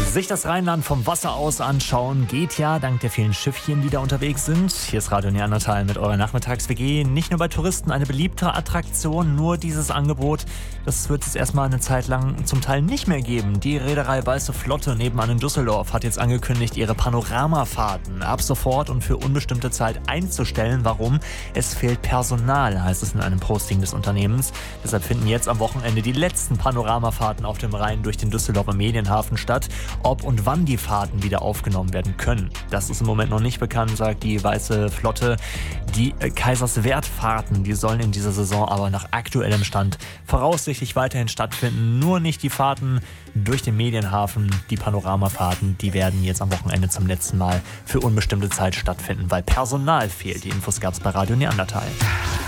Sich das Rheinland vom Wasser aus anschauen geht ja dank der vielen Schiffchen, die da unterwegs sind. Hier ist Radio Neandertal mit eurer Nachmittags-WG. Nicht nur bei Touristen eine beliebte Attraktion, nur dieses Angebot, das wird es erstmal eine Zeit lang zum Teil nicht mehr geben. Die Reederei Weiße Flotte nebenan in Düsseldorf hat jetzt angekündigt, ihre Panoramafahrten ab sofort und für unbestimmte Zeit einzustellen. Warum? Es fehlt Personal, heißt es in einem Posting des Unternehmens. Deshalb finden jetzt am Wochenende die letzten Panoramafahrten auf dem Rhein durch den Düsseldorfer Medienhafen statt. Ob und wann die Fahrten wieder aufgenommen werden können, das ist im Moment noch nicht bekannt, sagt die Weiße Flotte. Die Kaiserswerth-Fahrten, die sollen in dieser Saison aber nach aktuellem Stand voraussichtlich weiterhin stattfinden. Nur nicht die Fahrten durch den Medienhafen, die Panoramafahrten, die werden jetzt am Wochenende zum letzten Mal für unbestimmte Zeit stattfinden, weil Personal fehlt. Die Infos gab es bei Radio Neandertal.